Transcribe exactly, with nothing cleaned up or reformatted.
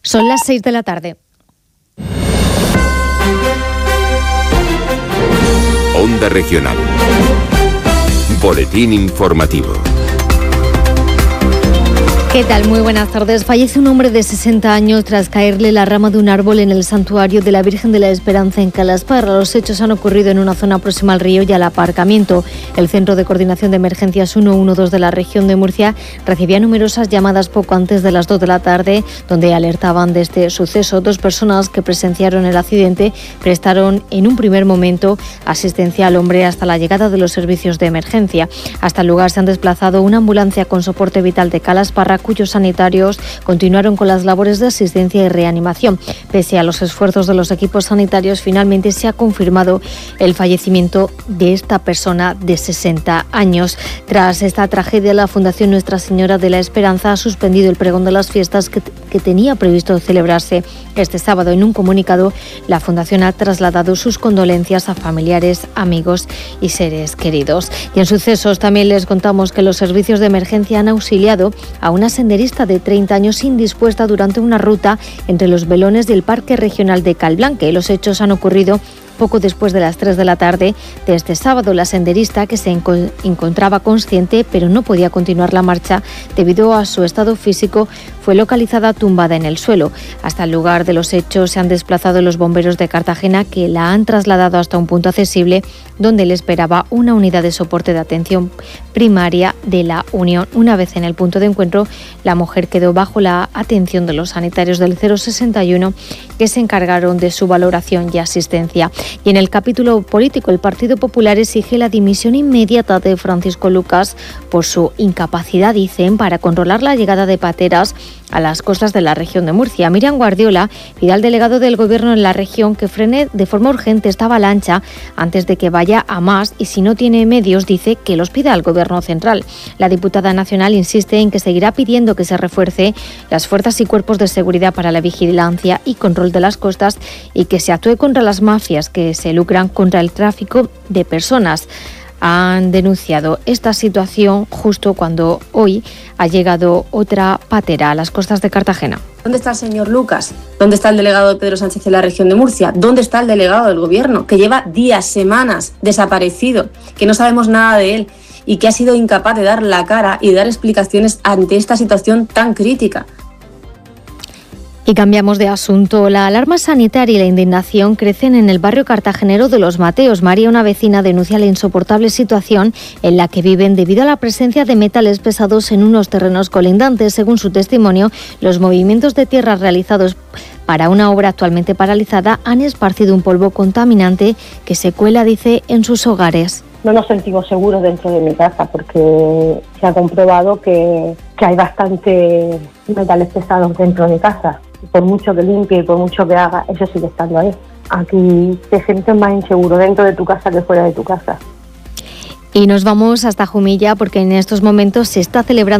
Son las seis de la tarde. Onda Regional. Boletín informativo. ¿Qué tal? Muy buenas tardes. Fallece un hombre de sesenta años tras caerle la rama de un árbol en el santuario de la Virgen de la Esperanza en Calasparra. Los hechos han ocurrido en una zona próxima al río y al aparcamiento. El Centro de Coordinación de Emergencias ciento doce de la región de Murcia recibía numerosas llamadas poco antes de las dos de la tarde, donde alertaban de este suceso. Dos personas que presenciaron el accidente prestaron en un primer momento asistencia al hombre hasta la llegada de los servicios de emergencia. Hasta el lugar se han desplazado una ambulancia con soporte vital de Calasparra, cuyos sanitarios continuaron con las labores de asistencia y reanimación. Pese a los esfuerzos de los equipos sanitarios, finalmente se ha confirmado el fallecimiento de esta persona de sesenta años. Tras esta tragedia, la Fundación Nuestra Señora de la Esperanza ha suspendido el pregón de las fiestas que, que tenía previsto celebrarse este sábado. En un comunicado, la Fundación ha trasladado sus condolencias a familiares, amigos y seres queridos. Y en sucesos también les contamos que los servicios de emergencia han auxiliado a una senderista de treinta años indispuesta durante una ruta entre los Belones y el Parque Regional de Calblanque. Los hechos han ocurrido poco después de las tres de la tarde de este sábado. La senderista, que se enco- encontraba consciente pero no podía continuar la marcha debido a su estado físico, fue localizada tumbada en el suelo. Hasta el lugar de los hechos se han desplazado los bomberos de Cartagena, que la han trasladado hasta un punto accesible donde le esperaba una unidad de soporte de atención primaria de la Unión. Una vez en el punto de encuentro, la mujer quedó bajo la atención de los sanitarios del cero sesenta y uno, que se encargaron de su valoración y asistencia. Y en el capítulo político, el Partido Popular exige la dimisión inmediata de Francisco Lucas por su incapacidad, dicen, para controlar la llegada de pateras a las costas de la región de Murcia. Miriam Guardiola pide al delegado del Gobierno en la región que frene de forma urgente esta avalancha antes de que vaya a más, y si no tiene medios, dice que los pida al Gobierno central. La diputada nacional insiste en que seguirá pidiendo que se refuerce las fuerzas y cuerpos de seguridad para la vigilancia y control de las costas y que se actúe contra las mafias que se lucran contra el tráfico de personas. Han denunciado esta situación justo cuando hoy ha llegado otra patera a las costas de Cartagena. ¿Dónde está el señor Lucas? ¿Dónde está el delegado Pedro Sánchez en la región de Murcia? ¿Dónde está el delegado del Gobierno, que lleva días, semanas desaparecido, que no sabemos nada de él y que ha sido incapaz de dar la cara y de dar explicaciones ante esta situación tan crítica? Y cambiamos de asunto. La alarma sanitaria y la indignación crecen en el barrio cartagenero de Los Mateos. María, una vecina, denuncia la insoportable situación en la que viven debido a la presencia de metales pesados en unos terrenos colindantes. Según su testimonio, los movimientos de tierra realizados para una obra actualmente paralizada han esparcido un polvo contaminante que se cuela, dice, en sus hogares. No nos sentimos seguros dentro de mi casa porque se ha comprobado que, que hay bastante metales pesados dentro de mi casa. Por mucho que limpie y por mucho que haga, eso sigue estando ahí. Aquí te sientes más inseguro dentro de tu casa que fuera de tu casa. Y nos vamos hasta Jumilla porque en estos momentos se está celebrando